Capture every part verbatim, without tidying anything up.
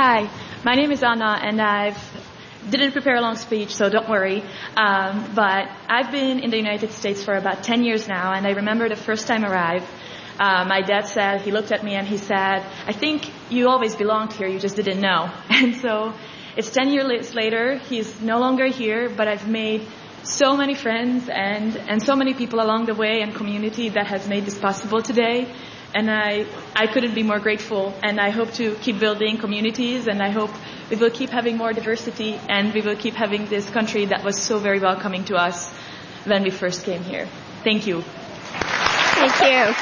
Hi, my name is Anna, and I didn't prepare a long speech, so don't worry. Um, but I've been in the United States for about ten years now, and I remember the first time I arrived. Uh, my dad said, he looked at me and he said, I think you always belonged here, you just didn't know. And so it's ten years later, he's no longer here, but I've made so many friends and, and so many people along the way and community that has made this possible today. And I, I couldn't be more grateful. And I hope to keep building communities, and I hope we will keep having more diversity, and we will keep having this country that was so very welcoming to us when we first came here. Thank you. Thank you.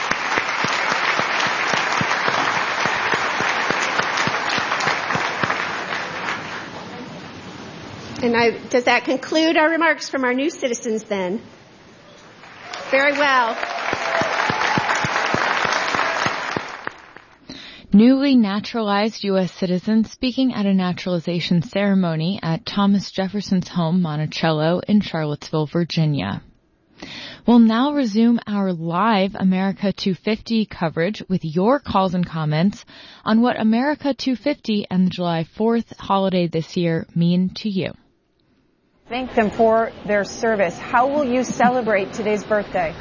And I, does that conclude our remarks from our new citizens then? Very well. Newly naturalized U S citizens speaking at a naturalization ceremony at Thomas Jefferson's home, Monticello, in Charlottesville, Virginia. We'll now resume our live America two fifty coverage with your calls and comments on what America two fifty and the July fourth holiday this year mean to you. Thank them for their service. How will you celebrate today's birthday?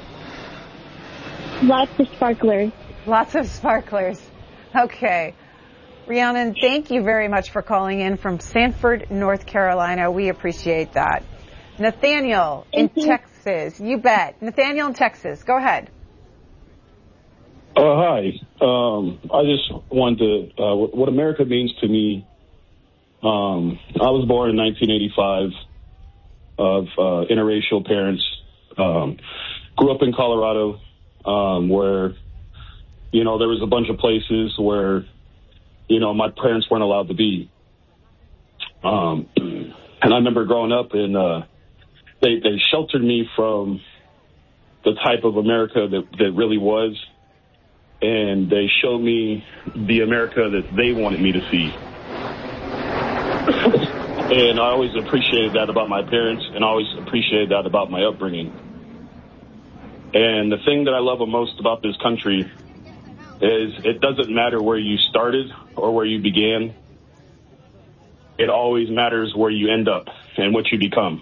Lots of sparklers. Lots of sparklers. Okay. Rhiannon, thank you very much for calling in from Sanford, North Carolina. We appreciate that. Nathaniel in Texas. You bet. Nathaniel in Texas. Go ahead. Uh, hi. Um, I just wanted to, uh, what America means to me. Um, I was born in nineteen eighty-five of uh, interracial parents. Um, grew up in Colorado, um, where, you know, there was a bunch of places where, you know, my parents weren't allowed to be. Um, and I remember growing up and uh, they, they sheltered me from the type of America that, that really was. And they showed me the America that they wanted me to see. And I always appreciated that about my parents, and I always appreciated that about my upbringing. And the thing that I love the most about this country is it doesn't matter where you started or where you began. It always matters where you end up and what you become.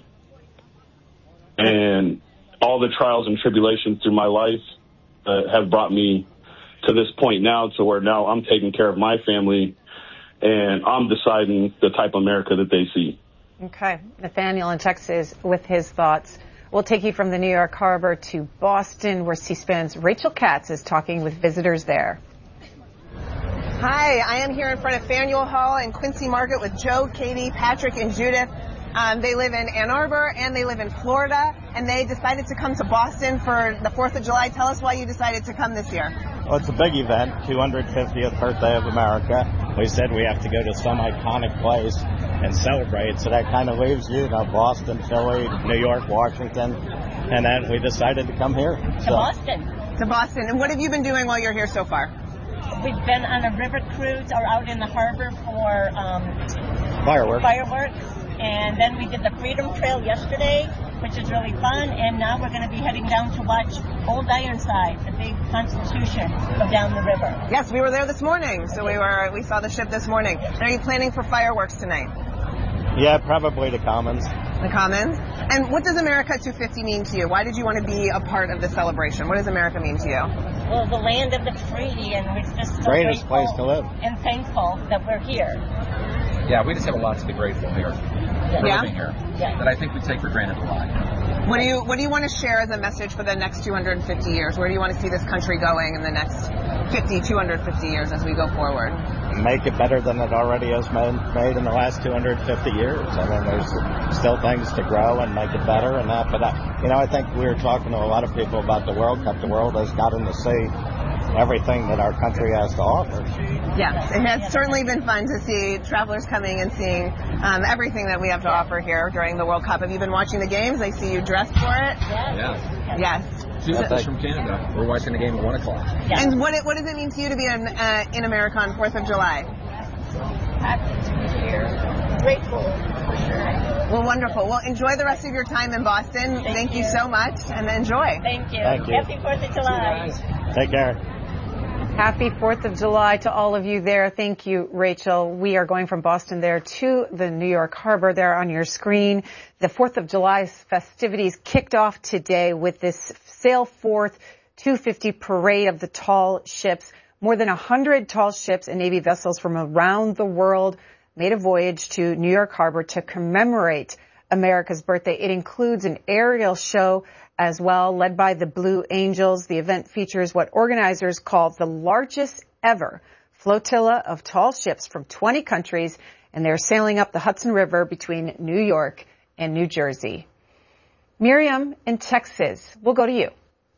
And all the trials and tribulations through my life uh, have brought me to this point now, to where now I'm taking care of my family and I'm deciding the type of America that they see. Okay. Nathaniel in Texas with his thoughts. We'll take you from the New York Harbor to Boston, where C-SPAN's Rachel Katz is talking with visitors there. Hi, I am here in front of Faneuil Hall in Quincy Market with Joe, Katie, Patrick, and Judith. Um, they live in Ann Arbor and they live in Florida, and they decided to come to Boston for the fourth of July. Tell us why you decided to come this year. Well, it's a big event, two hundred fiftieth birthday of America. We said we have to go to some iconic place and celebrate, so that kind of leaves you, you know, Boston, Philly, New York, Washington, and then we decided to come here. To so. Boston. To Boston. And what have you been doing while you're here so far? We've been on a river cruise or out in the harbor for um, fireworks. fireworks. And then we did the Freedom Trail yesterday, which is really fun. And now we're going to be heading down to watch Old Ironside, the big Constitution, go down the river. Yes, we were there this morning. So we were we saw the ship this morning. And are you planning for fireworks tonight? Yeah, probably the Commons. The Commons? And what does America two fifty mean to you? Why did you want to be a part of the celebration? What does America mean to you? Well, the land of the free, and we're just so greatest place to live. And thankful that we're here. Yeah, we just have a lot to be grateful here. Yeah. For yeah. living here. Yeah. That I think we take for granted a lot. What do you What do you want to share as a message for the next two hundred fifty years? Where do you want to see this country going in the next fifty, two hundred fifty years as we go forward? Make it better than it already has been made in the last two hundred fifty years. I mean, there's still things to grow and make it better and that. But, I, you know, I think we were talking to a lot of people about the World Cup. The world has gotten to see everything that our country has to offer. Yes, it has certainly been fun to see travelers coming and seeing um, everything that we have to offer here during the World Cup. Have you been watching the games? I see you dressed for it. Yeah. Yes. Judith is from Canada. We're watching the game at one o'clock. Yeah. And what what does it mean to you to be in, uh, in America on fourth of July? Happy to be here. Grateful, for sure. Well, wonderful. Well, enjoy the rest of your time in Boston. Thank, Thank you. you so much, and enjoy. Thank you. Thank you. Happy fourth of July. Take care. Happy fourth of July to all of you there. Thank you, Rachel. We are going from Boston there to the New York Harbor there on your screen. The fourth of July festivities kicked off today with this Sail Forth two fifty parade of the tall ships. More than one hundred tall ships and Navy vessels from around the world made a voyage to New York Harbor to commemorate America's birthday. It includes an aerial show as well, led by the Blue Angels. The event features what organizers call the largest ever flotilla of tall ships from twenty countries, and they're sailing up the Hudson River between New York and New Jersey. Miriam in Texas, we'll go to you.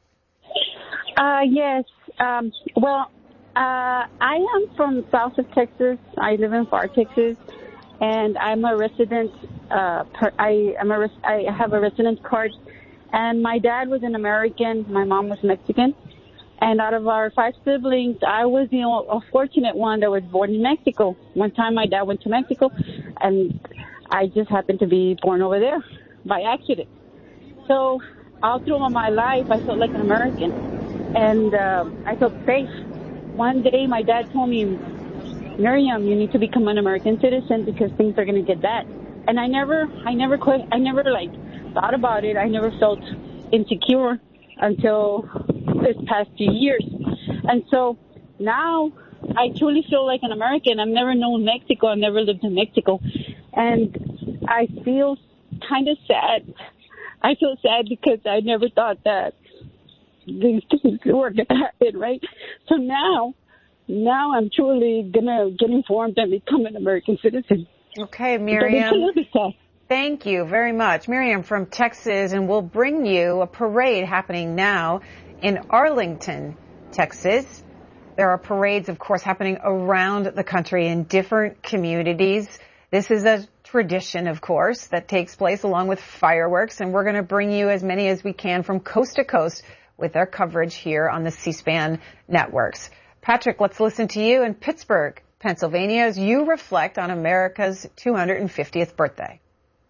Uh, yes. Um, well, uh, I am from south of Texas. I live in Far, Texas, and I'm a resident. Uh, per, I am a. Res- I have a resident card. And my dad was an American. My mom was Mexican. And out of our five siblings, I was the unfortunate one that was born in Mexico. One time my dad went to Mexico, and I just happened to be born over there by accident. So all through my life, I felt like an American. And uh, I felt safe. One day my dad told me, Miriam, you need to become an American citizen because things are going to get bad. And I never, I never quit. I never like... thought about it. I never felt insecure until this past few years. And so now I truly feel like an American. I've never known Mexico. I've never lived in Mexico. And I feel kind of sad. I feel sad because I never thought that these things were going to happen, right? So now, now I'm truly going to get informed and become an American citizen. Okay, Miriam. Thank you very much. Miriam from Texas, and we'll bring you a parade happening now in Arlington, Texas. There are parades, of course, happening around the country in different communities. This is a tradition, of course, that takes place along with fireworks, and we're going to bring you as many as we can from coast to coast with our coverage here on the C-SPAN networks. Patrick, let's listen to you in Pittsburgh, Pennsylvania, as you reflect on America's two hundred fiftieth birthday.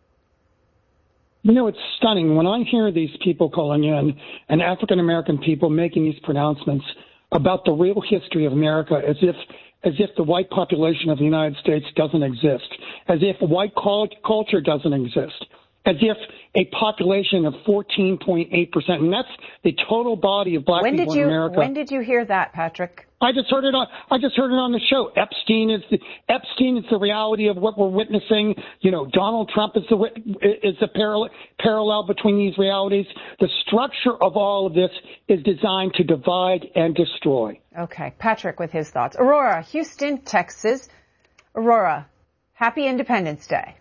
You know, it's stunning. When I hear these people calling in and African-American people making these pronouncements about the real history of America as if as if the white population of the United States doesn't exist, as if white culture doesn't exist, as if a population of fourteen point eight percent, and that's the total body of black when people did you, in America. When did you hear that, Patrick? I just heard it on. I just heard it on the show. Epstein is the Epstein is the reality of what we're witnessing. You know, Donald Trump is the is the parallel parallel between these realities. The structure of all of this is designed to divide and destroy. Okay, Patrick with his thoughts. Aurora, Houston, Texas. Aurora, happy Independence Day.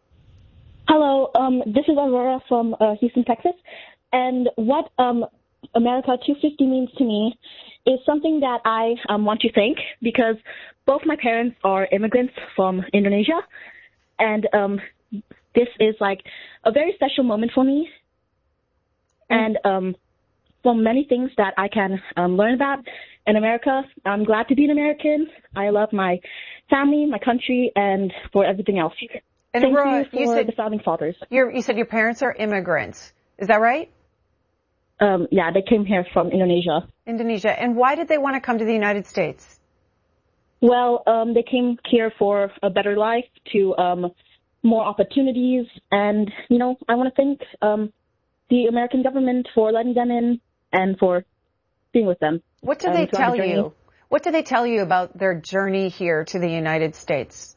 Hello, um, this is Aurora from uh, Houston, Texas, and what um, America two fifty means to me is something that I um, want to thank because both my parents are immigrants from Indonesia, and um, this is like a very special moment for me, and um, from many things that I can um, learn about in America. I'm glad to be an American. I love my family, my country, and for everything else. And Thank Aurora, you for you said, the founding fathers. You're, you said your parents are immigrants. Is that right? Um, yeah, they came here from Indonesia. Indonesia. And why did they want to come to the United States? Well, um, they came here for a better life, to um, more opportunities. And, you know, I want to thank um, the American government for letting them in and for being with them. What do um, they tell the you? What do they tell you about their journey here to the United States?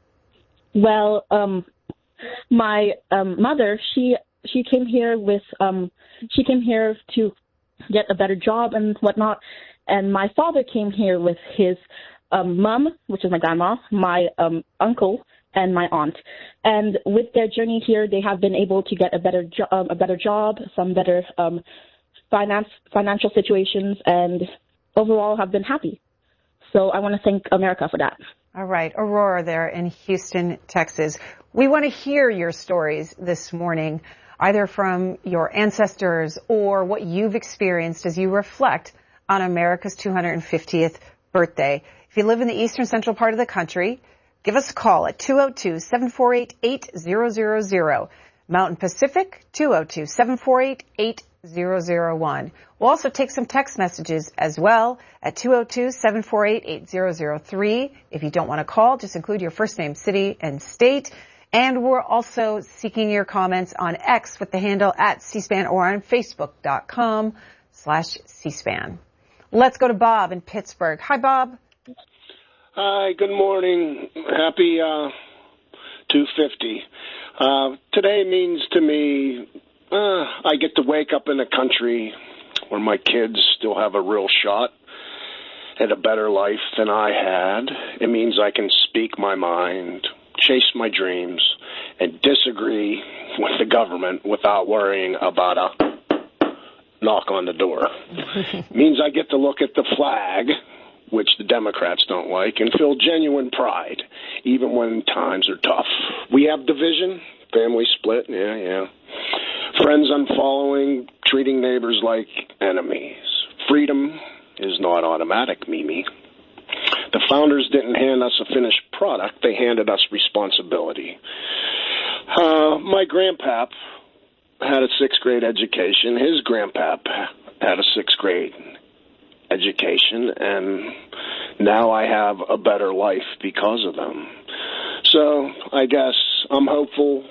Well, um, my um, mother, she she came here with um, she came here to get a better job and whatnot, and my father came here with his um, mom, which is my grandma, my um, uncle, and my aunt. And with their journey here, they have been able to get a better jo- um, a better job, some better um, finance financial situations, and overall have been happy. So I want to thank America for that. All right. Aurora there in Houston, Texas. We want to hear your stories this morning, either from your ancestors or what you've experienced as you reflect on America's two hundred fiftieth birthday. If you live in the eastern central part of the country, give us a call at two oh two, seven four eight, eight zero zero zero. Mountain Pacific, two oh two, seven four eight, eight zero zero one. We'll also take some text messages as well at two oh two, seven four eight, eight zero zero three. If you don't want to call, just include your first name, city, and state. And we're also seeking your comments on X with the handle at C-SPAN or on Facebook.com slash C-SPAN. Let's go to Bob in Pittsburgh. Hi, Bob. Hi, good morning. Happy uh, two fifty. Uh, today means to me uh, I get to wake up in a country where my kids still have a real shot at a better life than I had. It means I can speak my mind, chase my dreams, and disagree with the government without worrying about a knock on the door. It means I get to look at the flag, which the Democrats don't like, and feel genuine pride, even when times are tough. We have division, family split, yeah, yeah. Friends unfollowing, treating neighbors like enemies. Freedom is not automatic, Mimi. The founders didn't hand us a finished product, they handed us responsibility. Uh, my grandpap had a sixth grade education. His grandpap had a sixth grade education, and now I have a better life because of them. So I guess I'm hopeful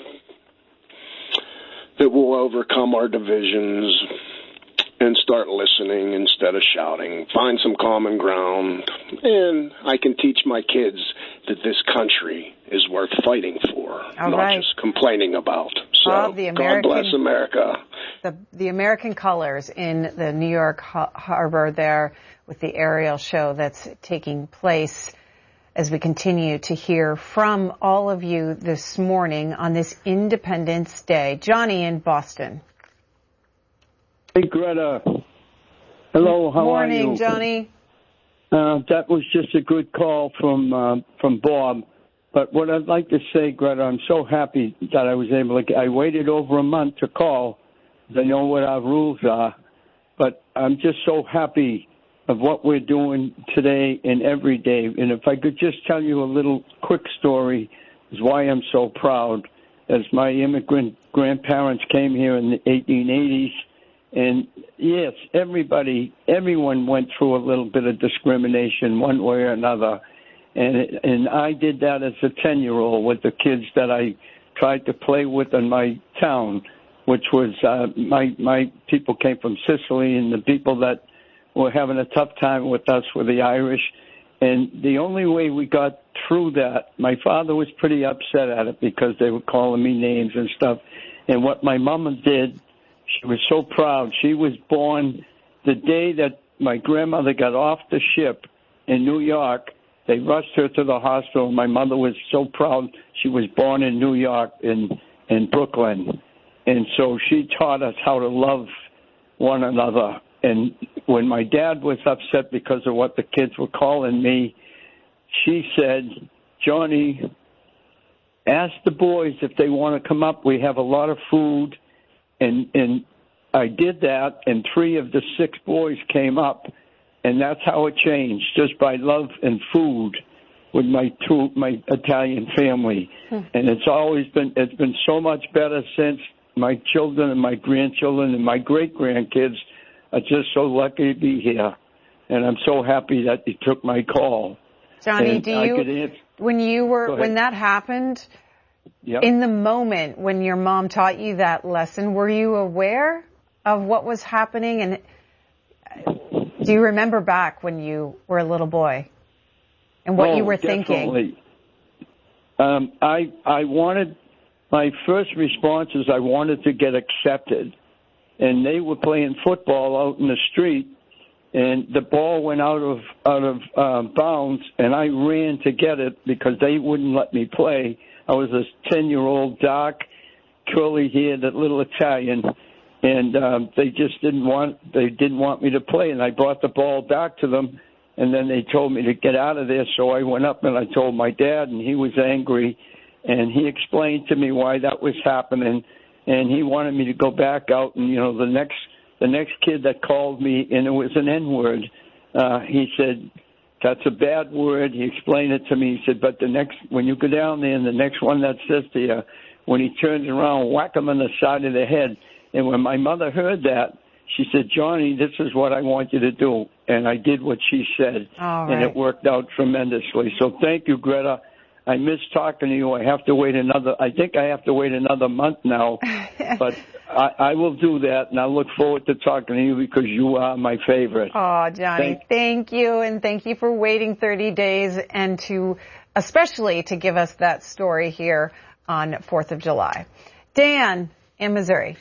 that we'll overcome our divisions and start listening instead of shouting, find some common ground, and I can teach my kids that this country is worth fighting for, All not right. just complaining about. So Bob, the American, God bless America. The, the American colors in the New York ha- harbor there with the aerial show that's taking place as we continue to hear from all of you this morning on this Independence Day. Johnny in Boston. Hey, Greta. Hello, how Morning, are you? Johnny. Uh, that was just a good call from uh, from Bob. But what I'd like to say, Greta, I'm so happy that I was able to get, I waited over a month to call. I know what our rules are. But I'm just so happy of what we're doing today and every day. And if I could just tell you a little quick story is why I'm so proud. As my immigrant grandparents came here in the eighteen eighties, and yes, everybody, everyone went through a little bit of discrimination one way or another. And and I did that as a ten-year-old with the kids that I tried to play with in my town, which was uh, my my people came from Sicily, and the people that were having a tough time with us were the Irish. And the only way we got through that, my father was pretty upset at it because they were calling me names and stuff. And what my mama did, she was so proud. She was born the day that my grandmother got off the ship in New York. They rushed her to the hospital. My mother was so proud. She was born in New York, in, in Brooklyn. And so she taught us how to love one another. And when my dad was upset because of what the kids were calling me, she said, Johnny, ask the boys if they want to come up. We have a lot of food. And, and I did that, and three of the six boys came up. And that's how it changed, just by love and food with my two, my Italian family. Hmm. And it's always been, it's been so much better since. My children and my grandchildren and my great-grandkids are just so lucky to be here. And I'm so happy that you took my call. Johnny, and do I you, could answer, when you were, when that happened, yep. in the moment when your mom taught you that lesson, were you aware of what was happening? And do you remember back when you were a little boy and what oh, you were definitely. thinking? Um, I I wanted, my first response is I wanted to get accepted. And they were playing football out in the street, and the ball went out of out of uh, bounds, and I ran to get it because they wouldn't let me play. I was a ten-year-old, dark, curly-haired, little Italian. And um, they just didn't want they didn't want me to play, and I brought the ball back to them, and then they told me to get out of there. So I went up and I told my dad, and he was angry, and he explained to me why that was happening, and he wanted me to go back out. And you know, the next the next kid that called me, and it was an N-word. Uh, he said, "That's a bad word." He explained it to me. He said, "But the next when you go down there, and the next one that says to you, when he turns around, whack him on the side of the head." And when my mother heard that, She said, Johnny, this is what I want you to do. And I did what she said. All and right. it worked out tremendously. So thank you, Greta. I miss talking to you. I have to wait another, I think I have to wait another month now. But I, I will do that, and I look forward to talking to you because you are my favorite. Oh, Johnny, thank, thank you. And thank you for waiting thirty days and to, especially to give us that story here on fourth of July. Dan in Missouri.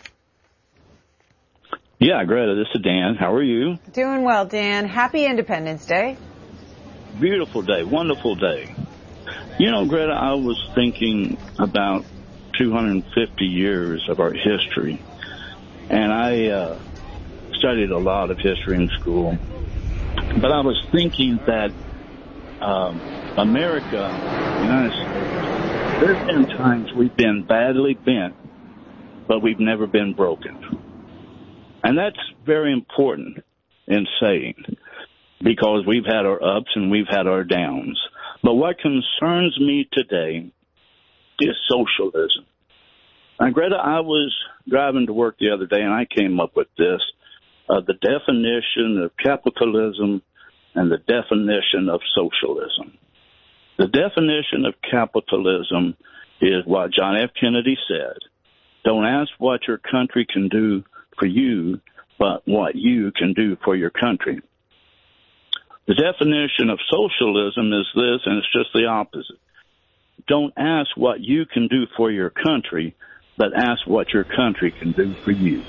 Yeah, Greta, this is Dan. How are you? Doing well, Dan. Happy Independence Day. Beautiful day. Wonderful day. You know, Greta, I was thinking about two hundred fifty years of our history, and I uh, studied a lot of history in school, but I was thinking that um, America, United States, there's been times we've been badly bent, but we've never been broken. And that's very important in saying, because we've had our ups and we've had our downs. But what concerns me today is socialism. Now, Greta, I was driving to work the other day, and I came up with this, uh, the definition of capitalism and the definition of socialism. The definition of capitalism is what John F. Kennedy said. Don't ask what your country can do for you, but what you can do for your country. The definition of socialism is this, and it's just the opposite. Don't ask what you can do for your country, but ask what your country can do for you.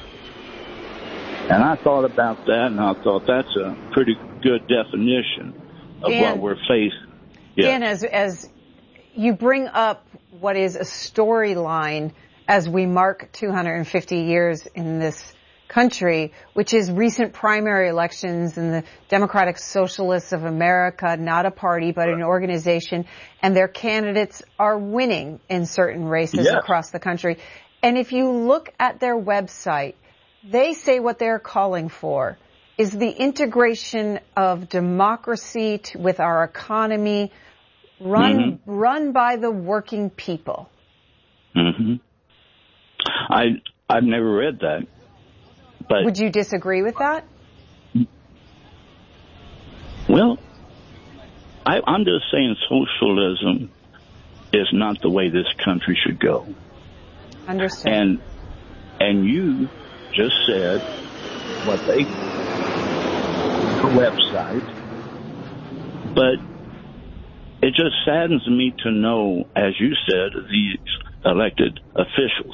And I thought about that, and I thought that's a pretty good definition of Dan, what we're facing. Yeah. Dan, as, as you bring up what is a storyline as we mark two hundred fifty years in this country, which is recent primary elections in the Democratic Socialists of America, not a party, but an organization, and their candidates are winning in certain races yes. across the country. And if you look at their website, they say what they're calling for is the integration of democracy to, with our economy run, mm-hmm. run by the working people. Mm-hmm. I, I've never read that. But, would you disagree with that? Well, I, I'm just saying socialism is not the way this country should go. Understood. And and you just said what they the website, but it just saddens me to know, as you said, these elected officials.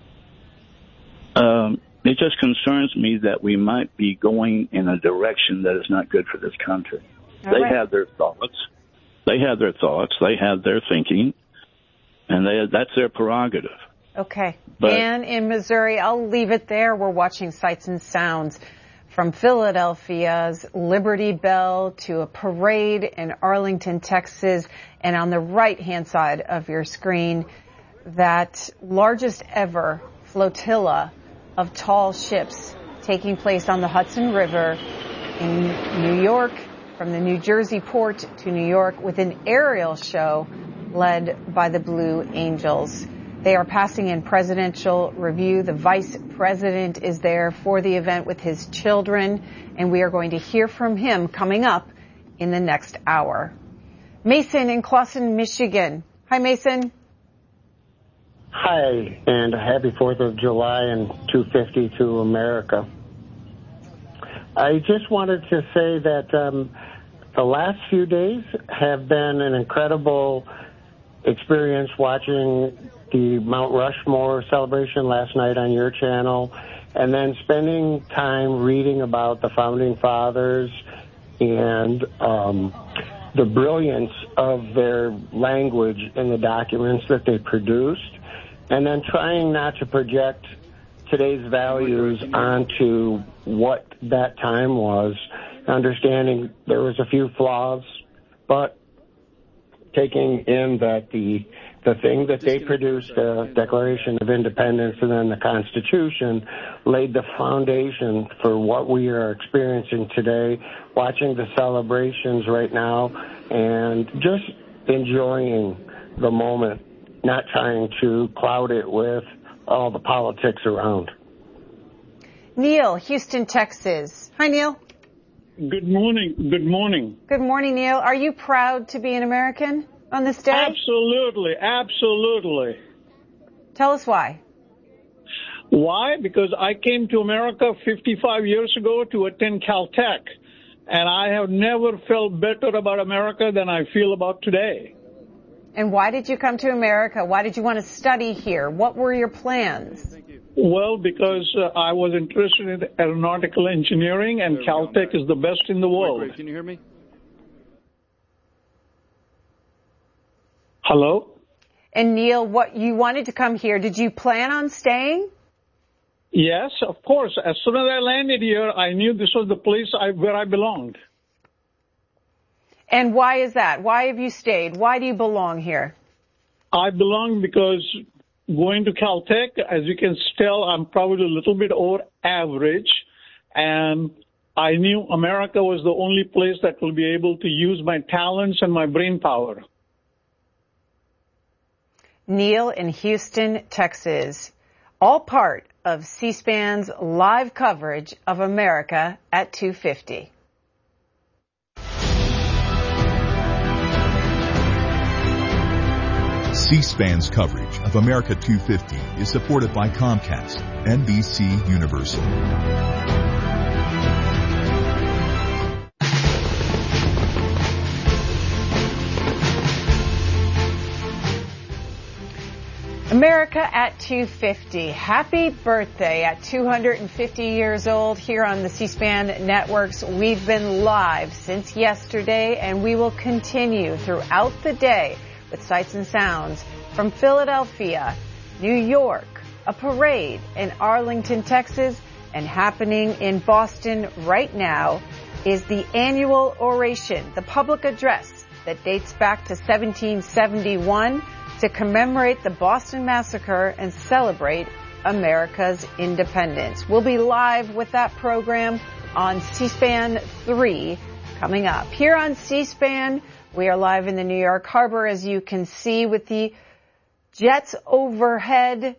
Um. It just concerns me that we might be going in a direction that is not good for this country. All they right. have their thoughts. They have their thoughts. They have their thinking. And they, that's their prerogative. Okay. But, Dan in Missouri, I'll leave it there. We're watching Sights and Sounds from Philadelphia's Liberty Bell to a parade in Arlington, Texas. And on the right-hand side of your screen, that largest ever flotilla of tall ships taking place on the Hudson River in New York, from the New Jersey port to New York, with an aerial show led by the Blue Angels. They are passing in presidential review. The vice president is there for the event with his children, and we are going to hear from him coming up in the next hour. Mason in Clawson, Michigan. Hi, Mason. Hi, and happy fourth of July and two fifty to America. I just wanted to say that um, the last few days have been an incredible experience watching the Mount Rushmore celebration last night on your channel, and then spending time reading about the Founding Fathers and um, the brilliance of their language in the documents that they produced. And then trying not to project today's values onto what that time was, understanding there was a few flaws, but taking in that the the thing that they produced, the Declaration of Independence and then the Constitution, laid the foundation for what we are experiencing today, watching the celebrations right now, and just enjoying the moment, not trying to cloud it with all the politics around. Neil, Houston, Texas. Hi, Neil. Good morning. Good morning. Good morning, Neil. Are you proud to be an American on this day? Absolutely. Absolutely. Tell us why. Why? Because I came to America fifty-five years ago to attend Caltech, and I have never felt better about America than I feel about today. And why did you come to America? Why did you want to study here? What were your plans? Well, because uh, I was interested in aeronautical engineering, and Caltech is the best in the world. Wait, wait, can you hear me? Hello? And Neil, what you wanted to come here, did you plan on staying? Yes, of course. As soon as I landed here, I knew this was the place I, where I belonged. And why is that? Why have you stayed? Why do you belong here? I belong because going to Caltech, as you can tell, I'm probably a little bit over average, and I knew America was the only place that will be able to use my talents and my brain power. Neil in Houston, Texas, all part of C-SPAN's live coverage of America at two fifty. C-SPAN's coverage of America two fifty is supported by Comcast, N B C Universal. America at two fifty. Happy birthday at two hundred fifty years old here on the C-SPAN networks. We've been live since yesterday, and we will continue throughout the day with sights and sounds from Philadelphia, New York, a parade in Arlington, Texas, and happening in Boston right now is the annual oration, the public address that dates back to seventeen seventy-one to commemorate the Boston Massacre and celebrate America's independence. We'll be live with that program on C-SPAN three coming up. Here on C-SPAN, we are live in the New York Harbor, as you can see, with the jets overhead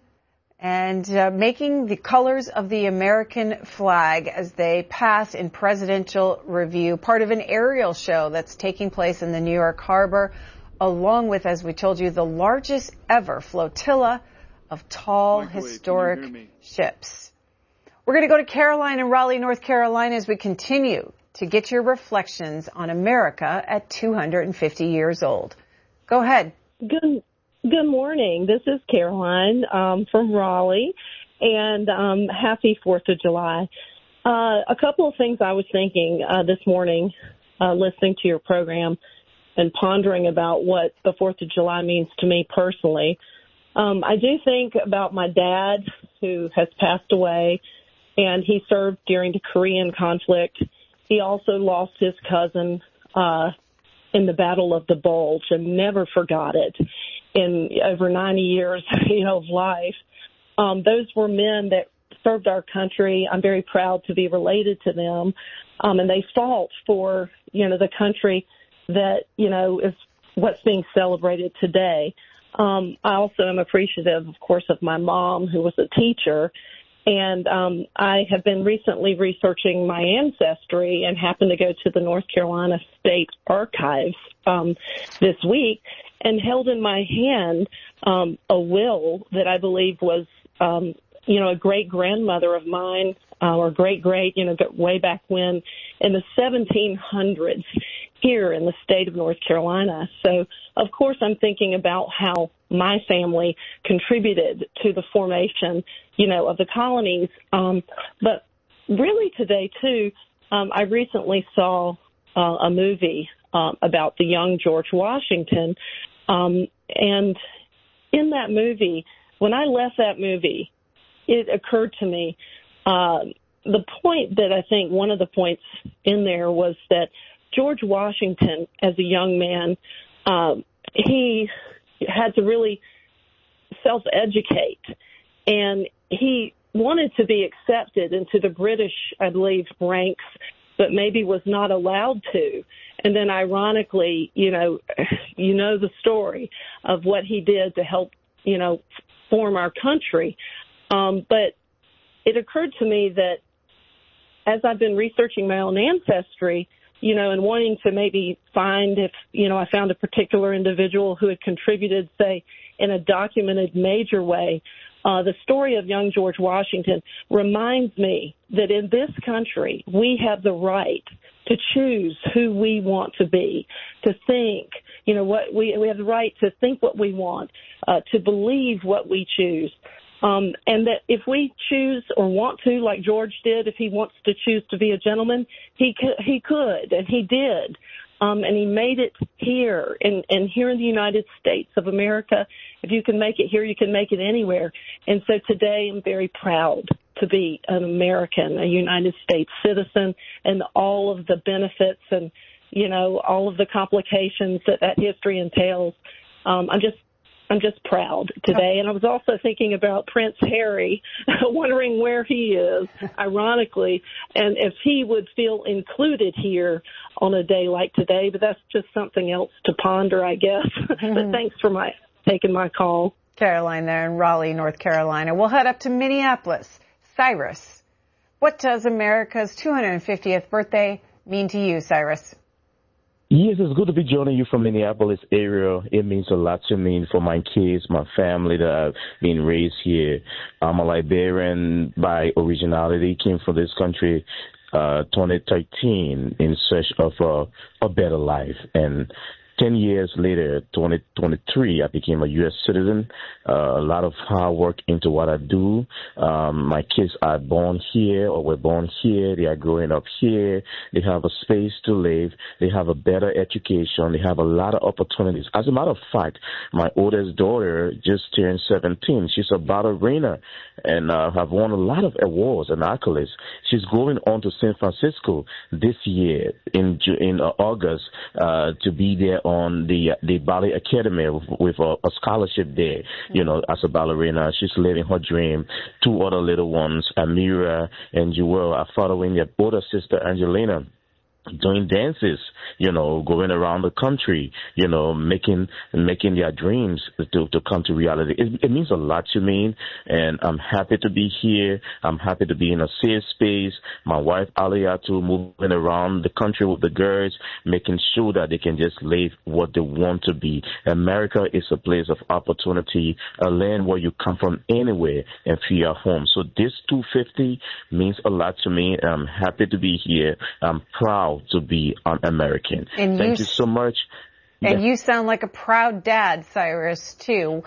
and uh, making the colors of the American flag as they pass in presidential review, part of an aerial show that's taking place in the New York Harbor, along with, as we told you, the largest ever flotilla of tall, Microwave, historic ships. We're going to go to Caroline in Raleigh, North Carolina, as we continue to get your reflections on America at two hundred fifty years old. Go ahead. Good, good morning. This is Caroline um, from Raleigh, and um, happy fourth of July. Uh, a couple of things I was thinking uh, this morning, uh, listening to your program and pondering about what the fourth of July means to me personally. Um, I do think about my dad, who has passed away, and he served during the Korean conflict. He also lost his cousin uh, in the Battle of the Bulge and never forgot it in over ninety years, you know, of life. Um, those were men that served our country. I'm very proud to be related to them. Um, and they fought for, you know, the country that, you know, is what's being celebrated today. Um, I also am appreciative, of course, of my mom, who was a teacher. And um, I have been recently researching my ancestry and happened to go to the North Carolina State Archives um, this week and held in my hand um, a will that I believe was, um, you know, a great-grandmother of mine, uh, or great-great, you know, way back when in the seventeen hundreds here in the state of North Carolina. So, of course, I'm thinking about how my family contributed to the formation, you know, of the colonies. Um, but really today, too, um, I recently saw uh, a movie uh, about the young George Washington. Um, and in that movie, when I left that movie, it occurred to me uh, the point that I think one of the points in there was that George Washington, as a young man, um, he had to really self-educate, and he wanted to be accepted into the British, I believe, ranks, but maybe was not allowed to. And then ironically, you know, you know the story of what he did to help, you know, form our country. Um, but it occurred to me that as I've been researching my own ancestry, you know, and wanting to maybe find if, you know, I found a particular individual who had contributed, say, in a documented major way, uh, the story of young George Washington reminds me that in this country, we have the right to choose who we want to be, to think, you know, what we, we have the right to think what we want, uh, to believe what we choose. Um, and that if we choose or want to, like George did, if he wants to choose to be a gentleman, he could, he could, and he did. Um, and he made it here, and, and here in the United States of America. If you can make it here, you can make it anywhere. And so today I'm very proud to be an American, a United States citizen, and all of the benefits and, you know, all of the complications that that history entails. Um, I'm just I'm just proud today. And I was also thinking about Prince Harry, wondering where he is, ironically, and if he would feel included here on a day like today. But that's just something else to ponder, I guess. Mm-hmm. But thanks for my taking my call. Caroline there in Raleigh, North Carolina. We'll head up to Minneapolis. Cyrus, what does America's two hundred fiftieth birthday mean to you, Cyrus? Yes, it's good to be joining you from Minneapolis area. It means a lot to me for my kids, my family that I've been raised here. I'm a Liberian by originality, came from this country uh twenty thirteen in search of a, a better life. And ten years later, twenty twenty-three, I became a U S citizen. Uh, a lot of hard work into what I do. Um, my kids are born here or were born here. They are growing up here. They have a space to live. They have a better education. They have a lot of opportunities. As a matter of fact, my oldest daughter just turned seventeen. She's a ballerina and uh, have won a lot of awards and accolades. She's going on to San Francisco this year in in uh, August uh, to be there on the the ballet academy with, with a, a scholarship there, you know, as a ballerina. She's living her dream. Two other little ones, Amira and Jewel, are following their older sister, Angelina, doing dances, you know, going around the country, you know, making making their dreams to, to come to reality. It, it means a lot to me, and I'm happy to be here. I'm happy to be in a safe space. My wife, Aliatu, moving around the country with the girls, making sure that they can just live what they want to be. America is a place of opportunity, a land where you come from anywhere and feel at home. So this two fifty means a lot to me. I'm happy to be here. I'm proud to be an American. And Thank you, you so much. And yeah. You sound like a proud dad, Cyrus, too.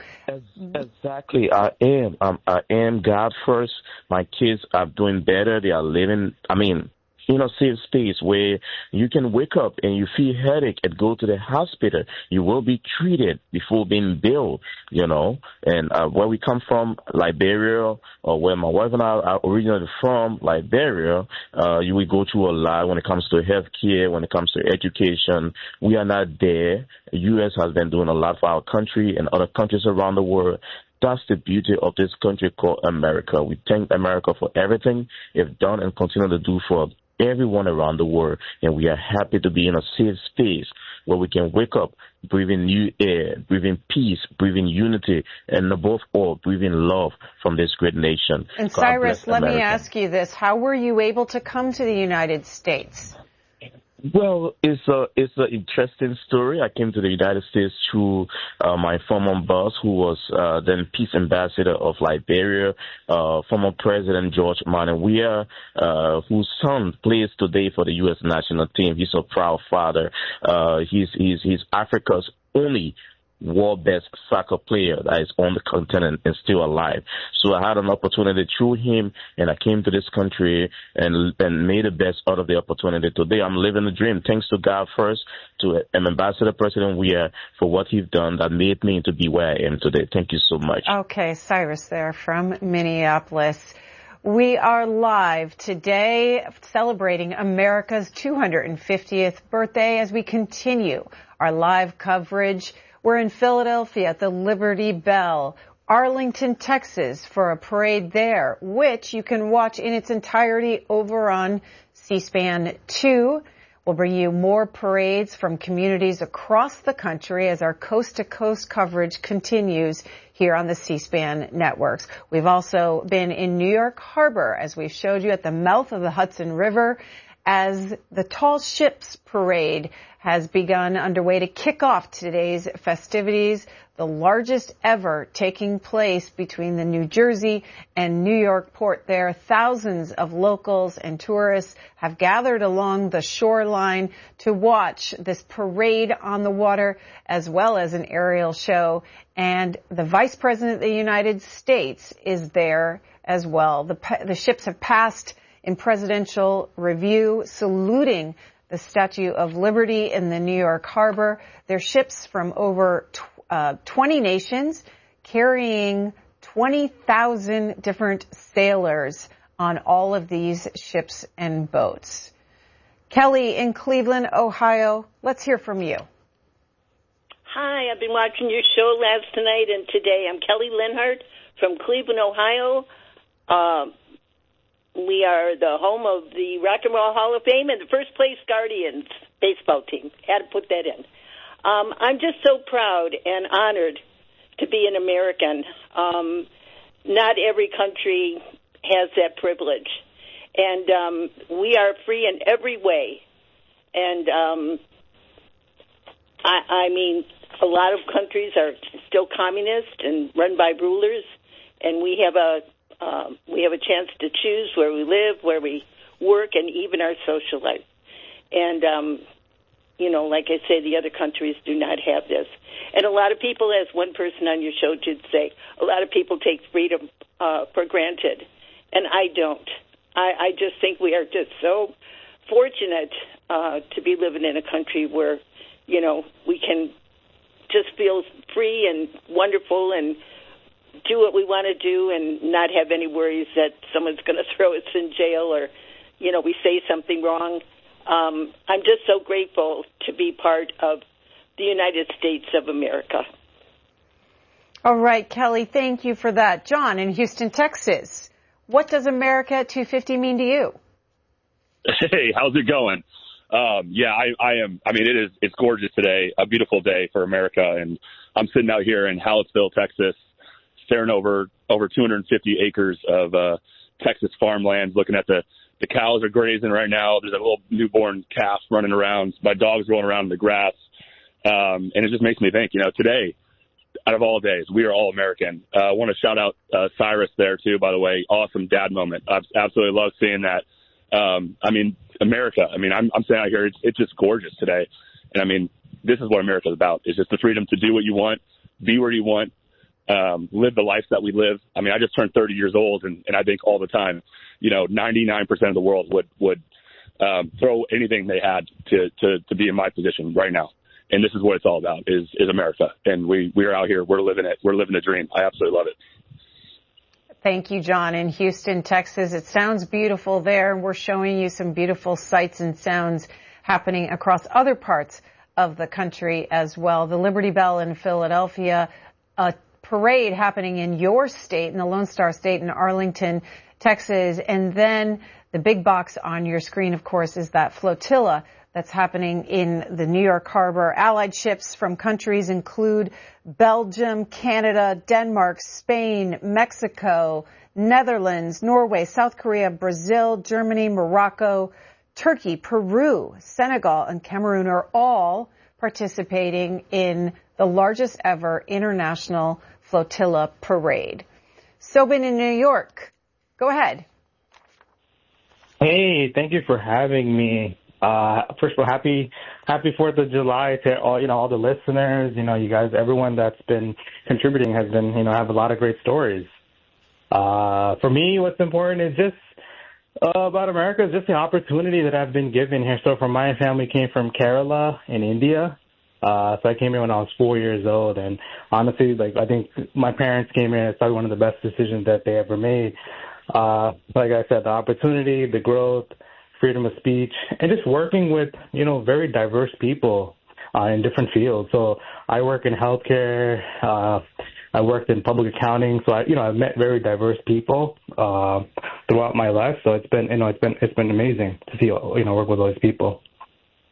Exactly. I am. Um, I am God first. My kids are doing better. They are living, I mean, in a safe space where you can wake up and you feel headache and go to the hospital. You will be treated before being billed, you know. And uh, where we come from, Liberia, or where my wife and I are originally from, Liberia, uh, you will go through a lot when it comes to health care, when it comes to education. We are not there. The U S has been doing a lot for our country and other countries around the world. That's the beauty of this country called America. We thank America for everything they've done and continue to do for everyone around the world, and we are happy to be in a safe space where we can wake up breathing new air, breathing peace, breathing unity, and above all, breathing love from this great nation. And God Cyrus, let America. me ask you this. How were you able to come to the United States? Well, it's a it's an interesting story. I came to the United States through uh, my former boss, who was uh, then peace ambassador of Liberia, uh, former President George Manawia, uh, whose son plays today for the U S national team. He's a proud father. Uh, he's he's he's Africa's only world best soccer player that is on the continent and still alive. So I had an opportunity through him, and I came to this country and and made the best out of the opportunity. Today I'm living the dream. Thanks to God first, to um, Ambassador President Weah for what he's done that made me to be where I am today. Thank you so much. Okay, Cyrus there from Minneapolis. We are live today celebrating America's two hundred fiftieth birthday as we continue our live coverage. We're in Philadelphia at the Liberty Bell, Arlington, Texas, for a parade there, which you can watch in its entirety over on C SPAN two. We'll bring you more parades from communities across the country as our coast-to-coast coverage continues here on the C-SPAN networks. We've also been in New York Harbor, as we showed you, at the mouth of the Hudson River, as the Tall Ships Parade has begun underway to kick off today's festivities, the largest ever taking place between the New Jersey and New York port there. Thousands of locals and tourists have gathered along the shoreline to watch this parade on the water, as well as an aerial show. And the Vice President of the United States is there as well. The, the ships have passed in presidential review, saluting the Statue of Liberty in the New York Harbor. They're ships from over uh, twenty nations, carrying twenty thousand different sailors on all of these ships and boats. Kelly in Cleveland, Ohio, let's hear from you. Hi, I've been watching your show last night and today. I'm Kelly Linhart from Cleveland, Ohio. Uh, we are the home of the Rock and Roll Hall of Fame and the first place Guardians baseball team. Had to put that in. Um, I'm just so proud and honored to be an American. Um, not every country has that privilege. And um, we are free in every way. And um, I, I mean, a lot of countries are still communist and run by rulers, and we have a um, we have a chance to choose where we live, where we work, and even our social life. And um, you know, like I say, the other countries do not have this. And a lot of people, as one person on your show did say, a lot of people take freedom uh, for granted, and I don't. I, I just think we are just so fortunate uh, to be living in a country where, you know, we can just feel free and wonderful and do what we want to do and not have any worries that someone's going to throw us in jail or, you know, we say something wrong. Um, I'm just so grateful to be part of the United States of America. All right, Kelly, thank you for that. John in Houston, Texas, what does America at two fifty mean to you? Hey, how's it going? Um, yeah, I, I am. I mean, it is. It's gorgeous today. A beautiful day for America, and I'm sitting out here in Hallettsville, Texas, staring over over two hundred fifty acres of uh, Texas farmland, looking at the the cows are grazing right now. There's a little newborn calf running around. My dog's rolling around in the grass, um, and it just makes me think. You know, today, out of all days, we are all American. Uh, I want to shout out uh, Cyrus there too. By the way, awesome dad moment. I absolutely love seeing that. Um, I mean, America, I mean, I'm, I'm saying out here, it's, it's just gorgeous today. And I mean, this is what America is about. It's just the freedom to do what you want, be where you want, um, live the life that we live. I mean, I just turned thirty years old, and, and I think all the time, you know, ninety-nine percent of the world would, would, um, throw anything they had to, to, to be in my position right now. And this is what it's all about is, is America. And we, we are out here. We're living it. We're living the dream. I absolutely love it. Thank you, John. In Houston, Texas, it sounds beautiful there. We're showing you some beautiful sights and sounds happening across other parts of the country as well. The Liberty Bell in Philadelphia, a parade happening in your state, in the Lone Star State in Arlington, Texas. And then the big box on your screen, of course, is that flotilla that's happening in the New York Harbor. Allied ships from countries include Belgium, Canada, Denmark, Spain, Mexico, Netherlands, Norway, South Korea, Brazil, Germany, Morocco, Turkey, Peru, Senegal, and Cameroon are all participating in the largest ever international flotilla parade. Sobin in New York, go ahead. Hey, thank you for having me. Uh, first of all, happy, happy fourth of July to all, you know, all the listeners, you know, you guys, everyone that's been contributing has been, you know, have a lot of great stories. Uh, for me, what's important is just, uh, about America is just the opportunity that I've been given here. So from my family came from Kerala in India. Uh, so I came here when I was four years old, and honestly, like, I think my parents came here, it's probably one of the best decisions that they ever made. Uh, like I said, the opportunity, the growth, freedom of speech, and just working with, you know, very diverse people uh, in different fields. So I work in healthcare. Uh, I worked in public accounting. So I, you know, I've met very diverse people uh, throughout my life. So it's been, you know, it's been it's been amazing to see, you know, work with all these people.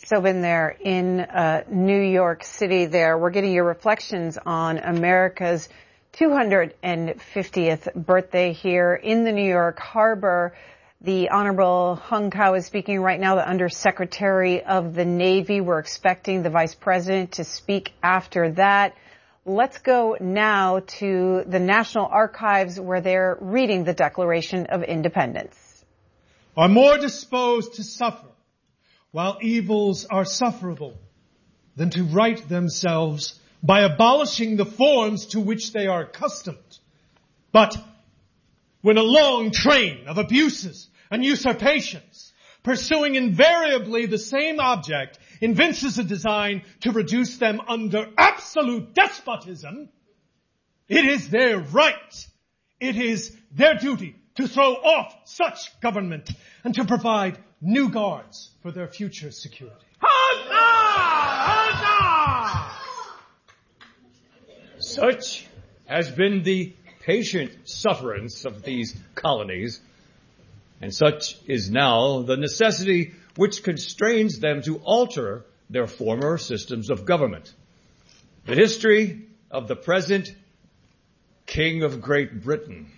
Sobin there in uh, New York City there. We're getting your reflections on America's two hundred fiftieth birthday here in the New York Harbor. The Honorable Hung Kao is speaking right now, the Undersecretary of the Navy. We're expecting the Vice President to speak after that. Let's go now to the National Archives where they're reading the Declaration of Independence. Are more disposed to suffer while evils are sufferable than to right themselves by abolishing the forms to which they are accustomed. But when a long train of abuses and usurpations, pursuing invariably the same object, evinces a design to reduce them under absolute despotism, it is their right, it is their duty to throw off such government and to provide new guards for their future security. Such has been the patient sufferance of these colonies, and such is now the necessity which constrains them to alter their former systems of government. The history of the present King of Great Britain.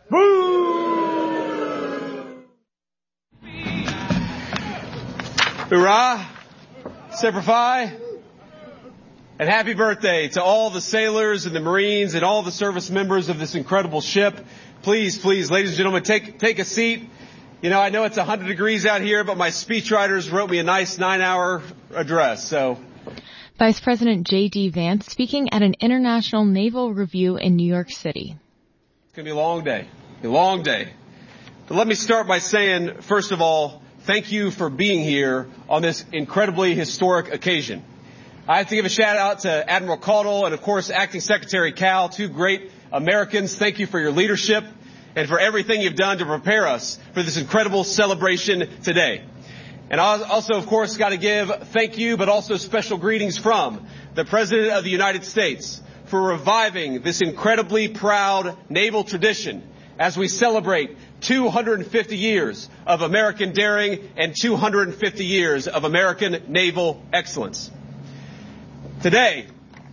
Hurrah! Semper Fi! And happy birthday to all the sailors and the Marines and all the service members of this incredible ship. Please, please, ladies and gentlemen, take take a seat. You know, I know it's one hundred degrees out here, but my speechwriters wrote me a nice nine-hour address, so. Vice President J D. Vance speaking at an international naval review in New York City. It's going to be a long day, a long day. But let me start by saying, first of all, thank you for being here on this incredibly historic occasion. I have to give a shout out to Admiral Caudle and, of course, Acting Secretary Cal, two great Americans. Thank you for your leadership and for everything you've done to prepare us for this incredible celebration today. And I also, of course, got to give thank you, but also special greetings from the President of the United States for reviving this incredibly proud naval tradition as we celebrate two hundred fifty years of American daring and two hundred fifty years of American naval excellence. Today,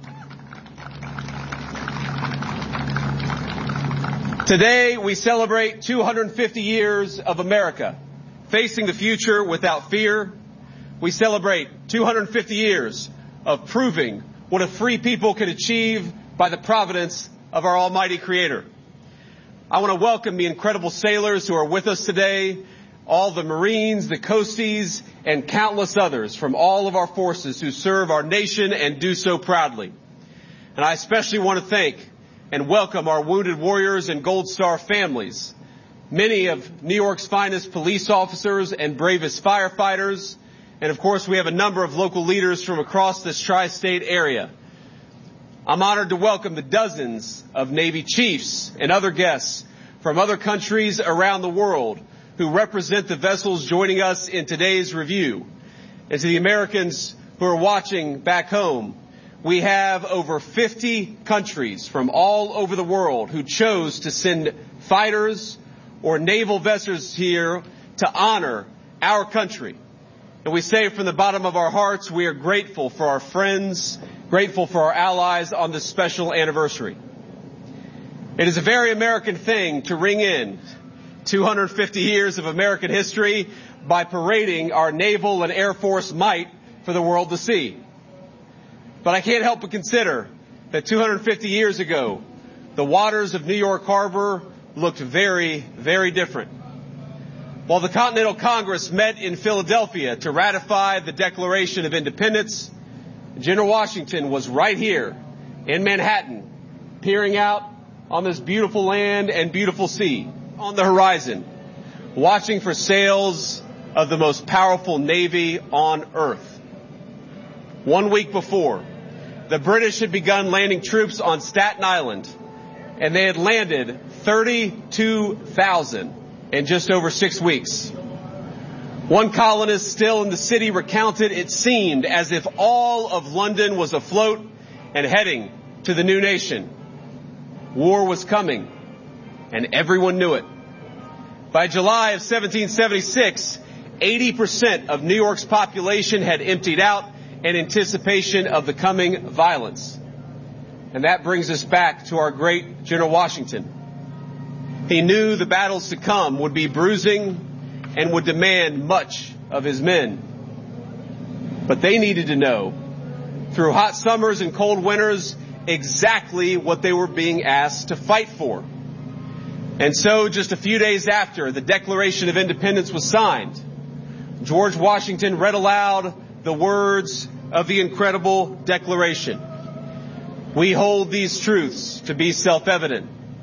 today we celebrate two hundred fifty years of America facing the future without fear. We celebrate two hundred fifty years of proving what a free people can achieve by the providence of our almighty Creator. I want to welcome the incredible sailors who are with us today, all the Marines, the Coasties, and countless others from all of our forces who serve our nation and do so proudly. And I especially want to thank and welcome our wounded warriors and Gold Star families, many of New York's finest police officers and bravest firefighters, and of course we have a number of local leaders from across this tri-state area. I'm honored to welcome the dozens of Navy chiefs and other guests from other countries around the world who represent the vessels joining us in today's review. And to the Americans who are watching back home, we have over fifty countries from all over the world who chose to send fighters or naval vessels here to honor our country. And we say from the bottom of our hearts, we are grateful for our friends, grateful for our allies on this special anniversary. It is a very American thing to ring in two hundred fifty years of American history by parading our naval and Air Force might for the world to see. But I can't help but consider that two hundred fifty years ago, the waters of New York Harbor looked very, very different. While the Continental Congress met in Philadelphia to ratify the Declaration of Independence, General Washington was right here in Manhattan, peering out on this beautiful land and beautiful sea on the horizon, watching for sails of the most powerful navy on earth. One week before, the British had begun landing troops on Staten Island, and they had landed thirty-two thousand in just over six weeks. One colonist still in the city recounted it seemed as if all of London was afloat and heading to the new nation. War was coming, and everyone knew it. By July of seventeen seventy-six, eighty percent of New York's population had emptied out in anticipation of the coming violence. And that brings us back to our great General Washington. He knew the battles to come would be bruising and would demand much of his men. But they needed to know, through hot summers and cold winters, exactly what they were being asked to fight for. And so, just a few days after the Declaration of Independence was signed, George Washington read aloud the words of the incredible Declaration. We hold these truths to be self-evident,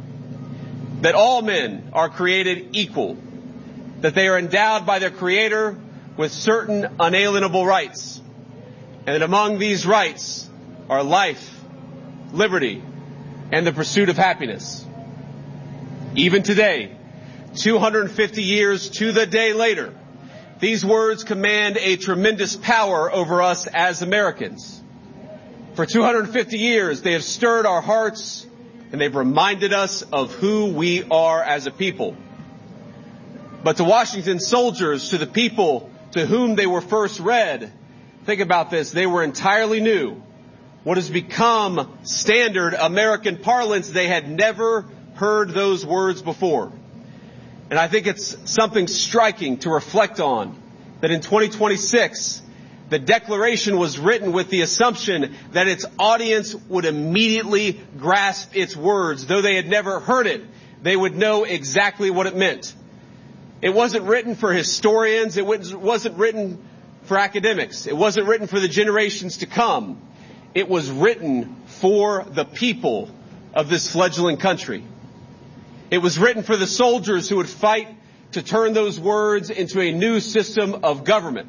that all men are created equal, that they are endowed by their Creator with certain unalienable rights, and that among these rights are life, liberty, and the pursuit of happiness. Even today, two hundred fifty years to the day later, these words command a tremendous power over us as Americans. For two hundred fifty years, they have stirred our hearts and they've reminded us of who we are as a people. But to Washington's soldiers, to the people to whom they were first read, think about this, they were entirely new. What has become standard American parlance, they had never heard those words before. And I think it's something striking to reflect on that in twenty twenty-six, the Declaration was written with the assumption that its audience would immediately grasp its words. Though they had never heard it, they would know exactly what it meant. It wasn't written for historians. It wasn't written for academics. It wasn't written for the generations to come. It was written for the people of this fledgling country. It was written for the soldiers who would fight to turn those words into a new system of government.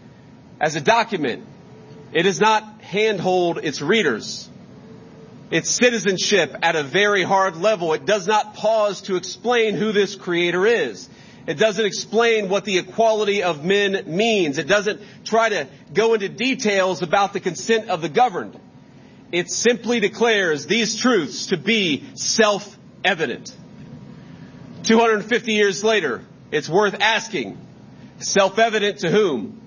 As a document, it does not handhold its readers. Its citizenship at a very hard level. It does not pause to explain who this Creator is. It doesn't explain what the equality of men means. It doesn't try to go into details about the consent of the governed. It simply declares these truths to be self-evident. two hundred fifty years later, it's worth asking, self-evident to whom?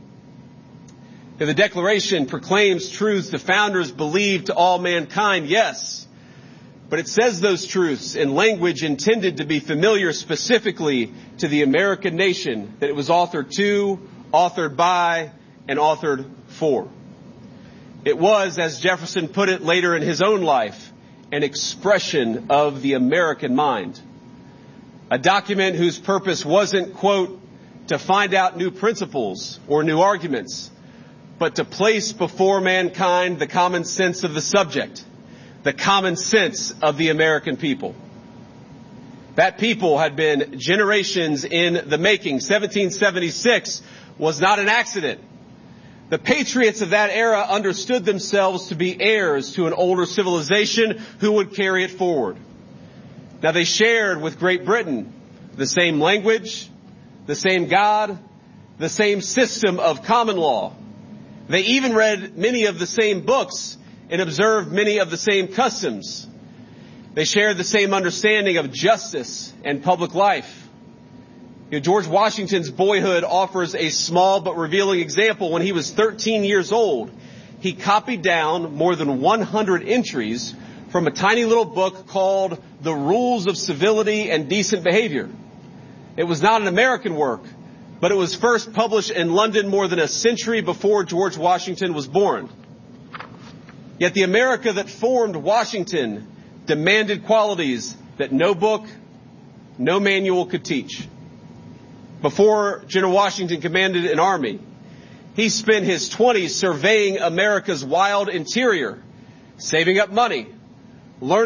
If the Declaration proclaims truths the founders believed to all mankind, yes. But it says those truths in language intended to be familiar specifically to the American nation that it was authored to, authored by, and authored for. It was, as Jefferson put it later in his own life, an expression of the American mind. A document whose purpose wasn't, quote, to find out new principles or new arguments, but to place before mankind the common sense of the subject, the common sense of the American people. That people had been generations in the making. seventeen seventy-six was not an accident. The patriots of that era understood themselves to be heirs to an older civilization who would carry it forward. Now, they shared with Great Britain the same language, the same God, the same system of common law. They even read many of the same books and observed many of the same customs. They shared the same understanding of justice and public life. You know, George Washington's boyhood offers a small but revealing example. When he was thirteen years old, he copied down more than one hundred entries from a tiny little book called The Rules of Civility and Decent Behavior. It was not an American work, but it was first published in London more than a century before George Washington was born. Yet the America that formed Washington demanded qualities that no book, no manual could teach. Before General Washington commanded an army, he spent his twenties surveying America's wild interior, saving up money, learning